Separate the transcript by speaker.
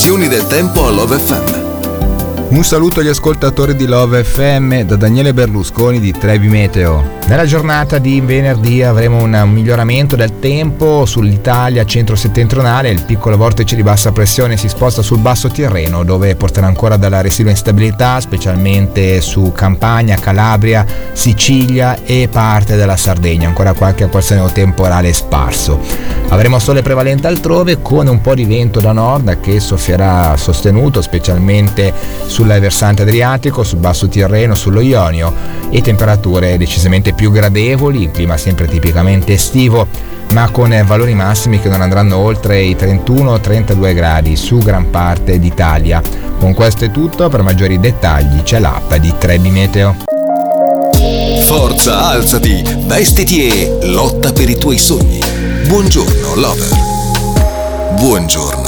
Speaker 1: previsioni del tempo a Love FM.
Speaker 2: Un saluto agli ascoltatori di Love FM da Daniele Berlusconi di Trebi Meteo. Nella giornata di venerdì avremo un miglioramento del tempo sull'Italia centro-settentrionale. Il piccolo vortice di bassa pressione si sposta sul basso Tirreno, dove porterà ancora dalla residua instabilità, specialmente su Campania, Calabria, Sicilia e parte della Sardegna. Ancora qualche acquazzone temporale sparso. Avremo sole prevalente altrove con un po' di vento da nord che soffierà sostenuto, specialmente sul versante adriatico, sul basso Tirreno, sullo Ionio, e temperature decisamente più gradevoli, clima sempre tipicamente estivo, ma con valori massimi che non andranno oltre i 31-32 gradi su gran parte d'Italia. Con questo è tutto, per maggiori dettagli c'è l'app di Trebi Meteo.
Speaker 1: Forza, alzati, vestiti e lotta per i tuoi sogni. Buongiorno, Lover. Buongiorno.